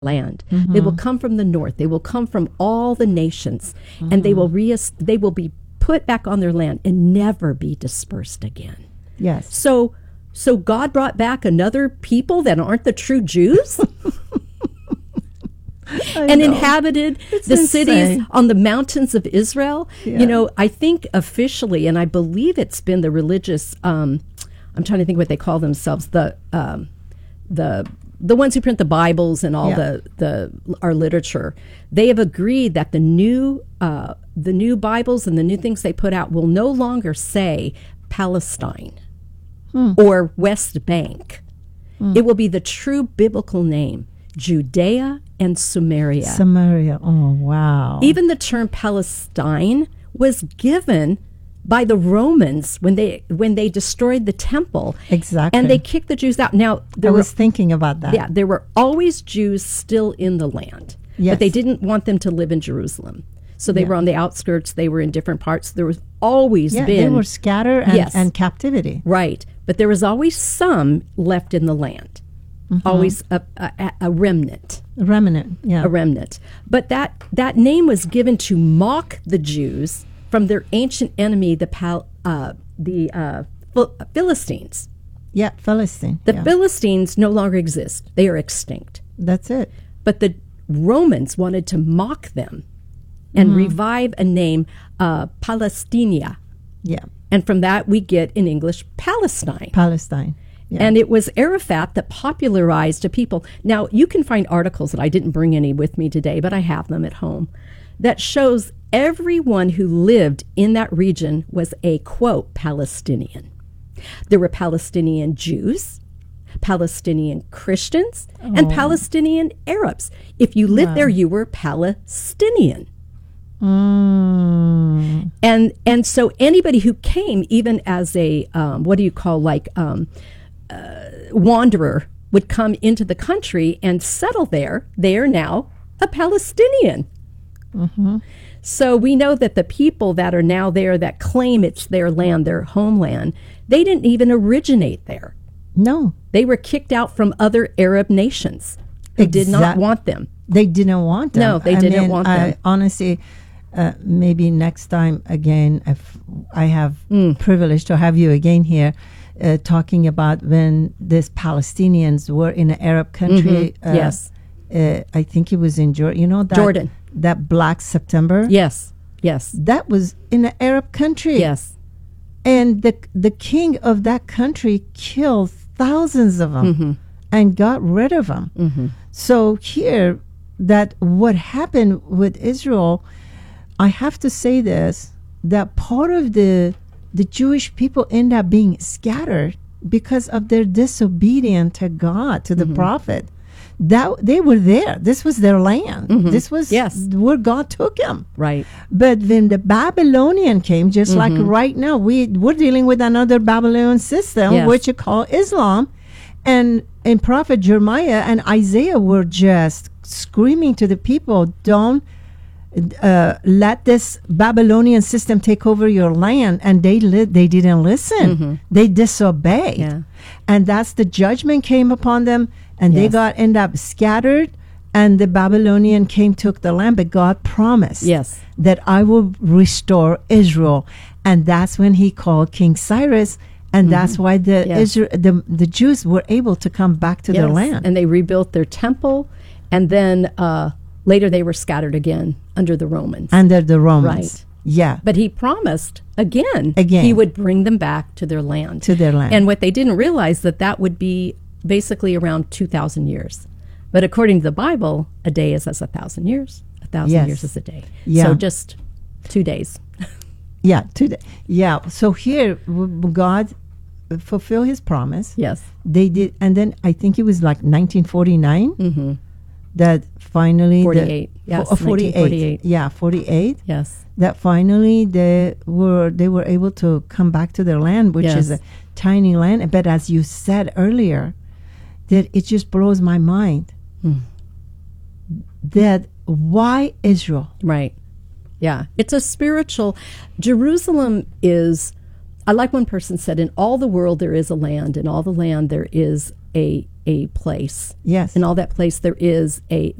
land. They will come from the north. They will come from all the nations, and they will be put back on their land and never be dispersed again. Yes. So God brought back another people that aren't the true Jews and inhabited the cities on the mountains of Israel. Yeah. You know, I think officially, and I believe it's been the religious, I'm trying to think what they call themselves, the ones who print the Bibles and all our literature. They have agreed that the new Bibles and the new things they put out will no longer say Palestine or West Bank. It will be the true biblical name, Judea and Samaria. Samaria. Oh, wow. Even the term Palestine was given by the Romans when they destroyed the temple. Exactly. And they kicked the Jews out. Now, I was thinking about that. Yeah, there were always Jews still in the land. Yes. But they didn't want them to live in Jerusalem. So they were on the outskirts. They were in different parts. There was always been... they were scattered and captivity. Right. But there was always some left in the land. Always a remnant. A remnant, yeah. A remnant. But that name was given to mock the Jews from their ancient enemy, the Philistines. Yeah, Philistine. The Philistines no longer exist. They are extinct. That's it. But the Romans wanted to mock them and revive a name, Palestinia. Yeah. And from that we get in English Palestine. Palestine. Yeah. And it was Arafat that popularized to people. Now, you can find articles that I didn't bring any with me today, but I have them at home, that shows everyone who lived in that region was a, quote, Palestinian. There were Palestinian Jews, Palestinian Christians, and Palestinian Arabs. If you lived there, you were Palestinian. And so anybody who came, even as a, wanderer, would come into the country and settle there. They are now a Palestinian. So we know that the people that are now there that claim it's their land, their homeland, they didn't even originate there. No. They were kicked out from other Arab nations who did not want them. They didn't want them. No, they didn't want them. Honestly, maybe next time again, if I have privilege to have you again here, talking about when these Palestinians were in an Arab country. Yes. I think it was in Jordan. You know that Jordan. That Black September? Yes. Yes. That was in an Arab country. Yes. And the king of that country killed thousands of them and got rid of them. So here, that what happened with Israel, I have to say this, that part of the Jewish people end up being scattered because of their disobedience to God, to the prophet. That they were there. This was their land. This was where God took them. Right. But when the Babylonian came, just like right now, we're dealing with another Babylonian system, which you call Islam. And Prophet Jeremiah and Isaiah were just screaming to the people, don't let this Babylonian system take over your land. And they didn't listen. They disobeyed. Yeah. And that's the judgment came upon them. And they end up scattered. And the Babylonian took the land. But God promised that I will restore Israel. And that's when he called King Cyrus. And that's why the Jews were able to come back to their land. And they rebuilt their temple. And then later they were scattered again under the Romans. Under the Romans. Right. Yeah. But he promised again he would bring them back to their land. To their land. And what they didn't realize that would be basically around 2,000 years. But according to the Bible, a day is as 1,000 years. 1,000 years is a day. Yeah. So just 2 days. Yeah. So here, God fulfilled his promise. Yes. They did. And then I think it was like 1949 that finally... 48. Yes, 48. Yeah, 48. Yes. That finally they were able to come back to their land, which is a tiny land. But as you said earlier, that it just blows my mind. That why Israel? Right. Yeah. It's a spiritual... Jerusalem is... I like one person said, in all the world there is a land, in all the land there is a a place. Yes. In all that place there is